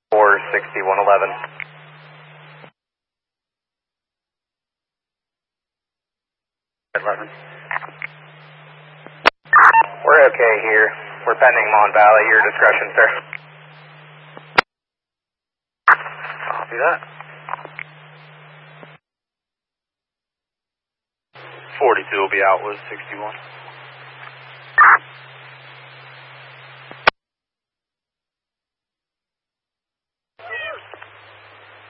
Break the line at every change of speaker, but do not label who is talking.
46111. We're okay here. We're pending Mon Valley. Your discretion, sir. Copy that. 42 will be out with 61.